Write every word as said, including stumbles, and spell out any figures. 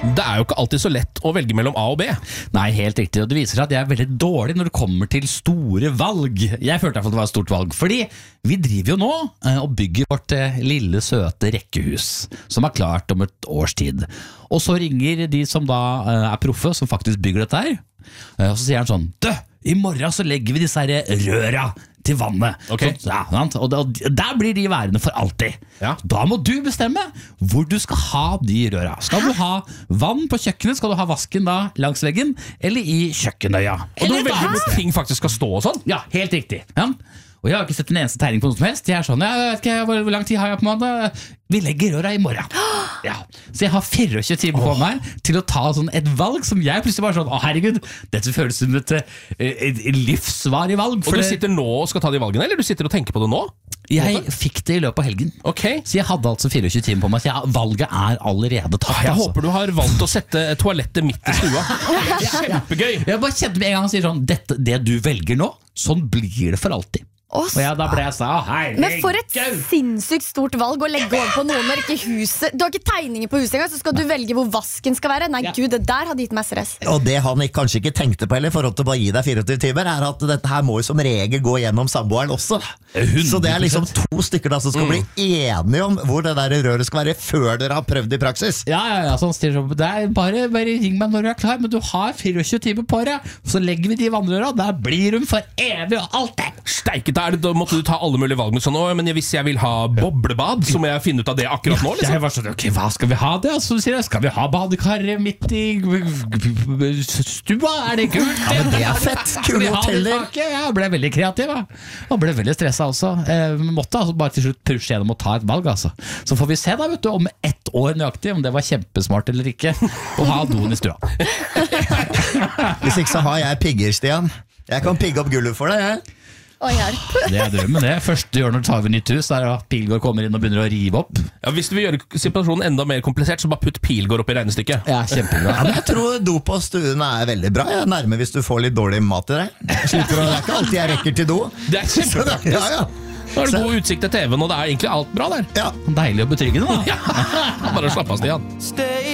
Det er jo ikke alltid så lett å velge mellom A og B. Nei, helt riktig, og det viser seg at jeg er veldig dårlig når det kommer til store valg. Jeg følte i hvert fall det var et stort valg, fordi vi driver jo nå eh, og bygger vårt eh, lille søte rekkehus, som er klart om et års tid. Og så ringer de som da eh, er proffe, som faktisk bygger dette her, eh, og så sier han sånn, «Dø, i morgen så legger vi disse her røra til vannet». Okay. Så, ja, og, da, og der blir de værende for alltid. Ja. Da må du bestemme hvor du skal ha de røra. Skal du ha vann på kjøkkenet, skal du ha vasken da langs veggen, eller i kjøkkenøya? Og du velger hvor ting faktisk skal stå og sånn? Ja, helt riktig. Ja. Og jeg har ikke sett en eneste tegning på noe som helst. Jeg er sånn, jeg vet ikke hvor, hvor lang tid har jeg på mandag. Vi legger røra i morgen. Ja. Så jeg har tjuefire timer på meg til å ta sånn et valg som jeg plutselig var sånn, å herregud, dette føles som et, et livsvarig valg. Og du sitter nå og skal ta de valgene, eller du sitter og tenker på det nå? Jeg fikk det i løpet av helgen. Okay. Så jeg hadde altså tjuefire timer på meg, så jeg, valget er allerede tatt. Jeg altså. håper du har valgt å sette toalettet midt i stua. Kjempegøy. Jeg bare kjente med en gang og sier sånn, dette, det du velger nå, sånn blir det for alltid. Og jeg, da ble jeg sånn, men for et sinnssykt stort valg å legge over på noen når ikke huset. Du har ikke tegninger på huset engang, så skal du velge hvor vasken skal være. Nei, ja. Gud, det der hadde gitt meg stress. Og det han kanskje ikke tenkte på heller, for å bare gi deg tjuefire timer, er at dette her må jo som regel gå gjennom samboeren også. Så det er liksom to stykker da som skal mm. bli enige om hvor det der røret skal være før dere har prøvd i praksis. Ja, ja, ja, sånn styrer sånn. Det er bare, bare ring meg når du er klar, men du har tjuefire timer på deg, så legger vi de i vannrøra, der blir hun for evig og alltid. Steiket, er det, da måtte du ta alle mulige valg med sånn, men hvis jeg vil ha boblebad, så må jeg finne ut av det akkurat nå, liksom. Jeg var sånn, ok, hva skal vi ha det? Så sier jeg, skal vi ha badekar midt i stua? Er det kult? Ja, men det er fett. Kule hoteller. Jeg ble veldig kreativ, ja. Og ble veldig stresset også. Jeg måtte altså bare til slutt pushe gjennom å ta et valg, altså. Så får vi se da, vet du, om ett år nøyaktig, om det var kjempesmart eller ikke, å ha doen i stua. Hvis ikke så har jeg pigger, Stian. Jeg kan pigge opp gulvet for deg, jeg. Å, hjelp. Det er drømmen, det. Første du gjør når du tar over nytt hus, er at Pilgaard kommer inn og begynner å rive opp. Ja, hvis du vil gjøre situasjonen enda mer komplisert, så bare putt Pilgaard opp i regnestykket. Ja, kjempebra. Ja, men jeg tror do på stuen er veldig bra. Jeg er nærme hvis du får litt dårlig mat i deg. Slipper å, det er ikke alltid jeg rekker til do. Det er kjempepraktisk. Ja, ja. Da har du god utsikt til T V-en, og det er egentlig alt bra der. Ja. Deilig og betryggende, da. Ja, bare slapp av, Stian.